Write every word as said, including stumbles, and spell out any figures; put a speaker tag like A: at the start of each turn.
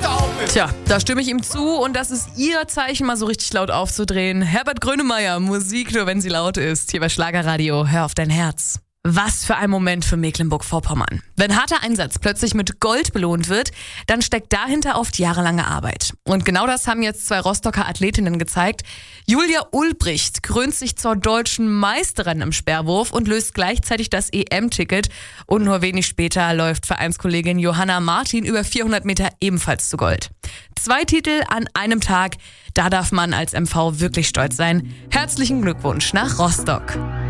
A: Tja, da stimme ich ihm zu und das ist Ihr Zeichen, mal so richtig laut aufzudrehen. Herbert Grönemeyer, Musik nur wenn sie laut ist. Hier bei Schlagerradio, hör auf dein Herz. Was für ein Moment für Mecklenburg-Vorpommern. Wenn harter Einsatz plötzlich mit Gold belohnt wird, dann steckt dahinter oft jahrelange Arbeit. Und genau das haben jetzt zwei Rostocker Athletinnen gezeigt. Julia Ulbricht krönt sich zur deutschen Meisterin im Speerwurf und löst gleichzeitig das E M-Ticket. Und nur wenig später läuft Vereinskollegin Johanna Martin über vierhundert Meter ebenfalls zu Gold. Zwei Titel an einem Tag, da darf man als M V wirklich stolz sein. Herzlichen Glückwunsch nach Rostock.